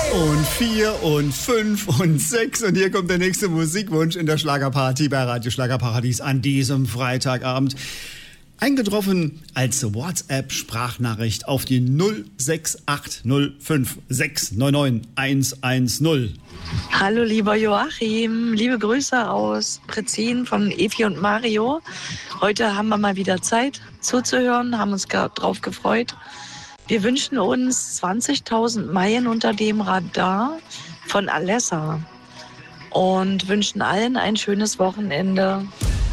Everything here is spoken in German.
Und 4 und 5 und 6 und hier kommt der nächste Musikwunsch in der Schlagerparty bei Radio Schlagerparadies an diesem Freitagabend. Eingetroffen als WhatsApp-Sprachnachricht auf die 06805699110. Hallo lieber Joachim, liebe Grüße aus Prezin von Evi und Mario. Heute haben wir mal wieder Zeit zuzuhören, haben uns drauf gefreut. Wir wünschen uns 20.000 Meilen unter dem Radar von Alessa und wünschen allen ein schönes Wochenende.